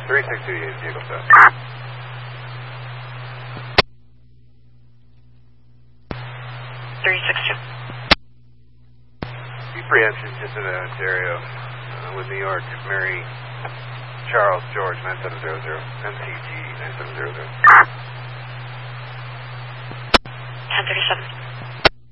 362, vehicle set. 362. Preemption just in Ontario with New York, Mary Charles George 9700, MCG 9700. 1037.